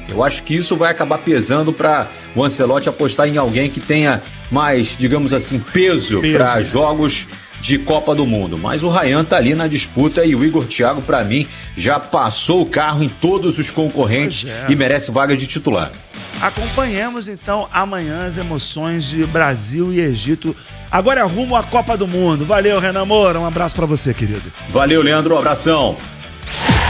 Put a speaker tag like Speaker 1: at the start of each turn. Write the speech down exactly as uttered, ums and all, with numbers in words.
Speaker 1: Eu acho que isso vai acabar pesando para o Ancelotti apostar em alguém que tenha mais, digamos assim, peso, peso. para jogos de Copa do Mundo. Mas o Ryan tá ali na disputa e o Igor Thiago, para mim, já passou o carro em todos os concorrentes é. e merece vaga de titular.
Speaker 2: Acompanhemos então amanhã as emoções de Brasil e Egito. Agora é rumo à Copa do Mundo. Valeu, Renan Moura. Um abraço para você, querido.
Speaker 1: Valeu, Leandro. Um abração.